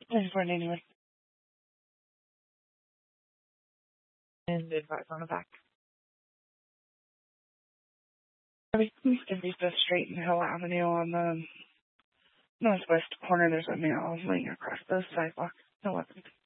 There's one anyway. And advice on the back. Everything's going to be the straight and Hill Avenue on the northwest corner. There's a male laying across the sidewalk. No weapons.